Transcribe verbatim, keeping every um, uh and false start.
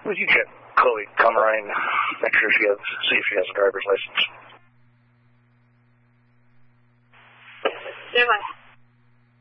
Would you check Chloe Comerine, make sure she has, see if she has a driver's license. Never mind.